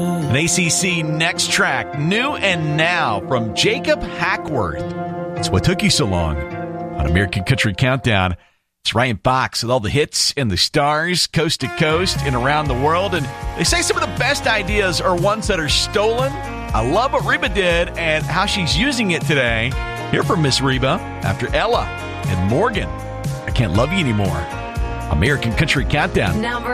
An ACC Next Track, New and Now from Jacob Hackworth. It's What Took You So Long on American Country Countdown. It's Ryan Fox with all the hits and the stars, coast to coast and around the world. And they say some of the best ideas are ones that are stolen. I love what Reba did and how she's using it today. Hear from Miss Reba after Ella and Morgan. I Can't Love You Anymore. American Country Countdown.